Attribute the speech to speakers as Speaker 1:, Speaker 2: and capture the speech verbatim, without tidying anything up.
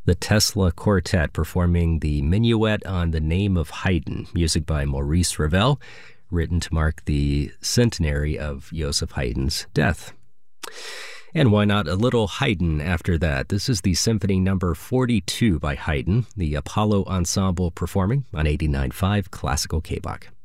Speaker 1: The Tesla Quartet performing the Minuet on the Name of Haydn, music by Maurice Ravel, written to mark the centenary of Joseph Haydn's death. And why not a little Haydn after that? This is the Symphony Number forty-two by Haydn, the Apollo Ensemble performing on eighty-nine point five Classical K B O C.